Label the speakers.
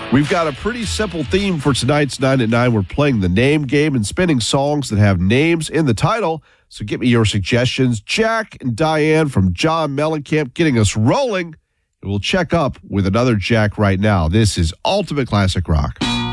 Speaker 1: We've got a pretty simple theme for tonight's 9 at 9. We're playing the name game and spinning songs that have names in the title. So get me your suggestions. Jack and Diane from John Mellencamp getting us rolling. And we'll check up with another Jack right now. This is Ultimate Classic Rock.